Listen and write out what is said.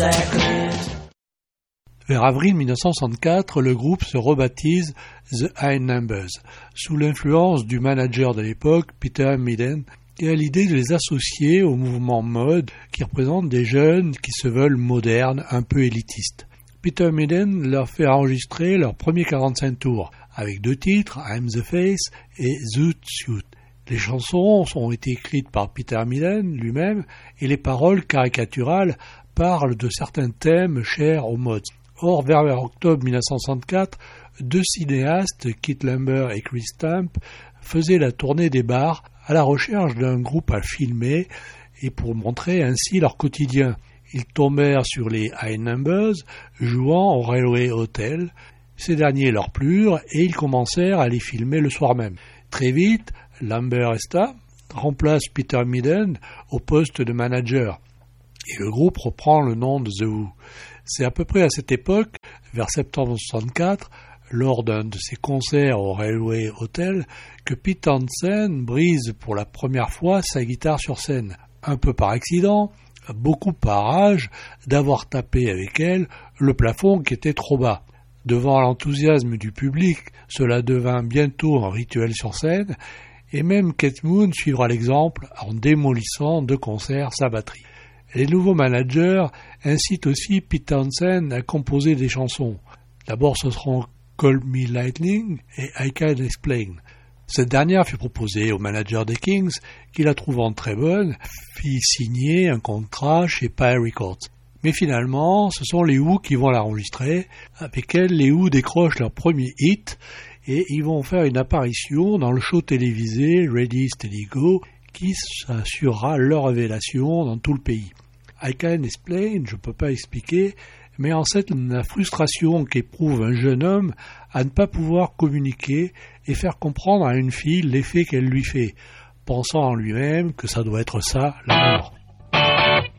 Vers avril 1964, le groupe se rebaptise The High Numbers, sous l'influence du manager de l'époque, Peter Midden, qui a l'idée de les associer au mouvement mode qui représente des jeunes qui se veulent modernes, un peu élitistes. Peter Midden leur fait enregistrer leur premier 45 tours, avec 2 titres, I'm the Face et Zoot Suit. Les chansons ont été écrites par Peter Midden lui-même et les paroles caricaturales parlent de certains thèmes chers aux modes. Or, vers octobre 1964, 2 cinéastes, Kit Lumber et Chris Stamp, faisaient la tournée des bars à la recherche d'un groupe à filmer et pour montrer ainsi leur quotidien. Ils tombèrent sur les High Numbers jouant au Railway Hotel. Ces derniers leur plurent et ils commencèrent à les filmer le soir même. Très vite, Lumber et Stamp remplacent Peter Midden au poste de manager et le groupe reprend le nom de The Who. C'est à peu près à cette époque, vers septembre 1964, lors d'un de ses concerts au Railway Hotel, que Pete Townshend brise pour la première fois sa guitare sur scène. Un peu par accident, beaucoup par rage d'avoir tapé avec elle le plafond qui était trop bas. Devant l'enthousiasme du public, cela devint bientôt un rituel sur scène, et même Keith Moon suivra l'exemple en démolissant de concert sa batterie. Les nouveaux managers incitent aussi Pete Townshend à composer des chansons. D'abord ce seront Call Me Lightning et I Can Explain. Cette dernière fut proposée au manager des Kings, qui la trouvant très bonne, fit signer un contrat chez Pye Records. Mais finalement, ce sont les Who qui vont l'enregistrer. Avec elle, les Who décrochent leur premier hit et ils vont faire une apparition dans le show télévisé Ready Steady Go, qui assurera leur révélation dans tout le pays. I Can Explain, je ne peux pas expliquer, mais en fait la frustration qu'éprouve un jeune homme à ne pas pouvoir communiquer et faire comprendre à une fille l'effet qu'elle lui fait, pensant en lui-même que ça doit être ça, l'amour.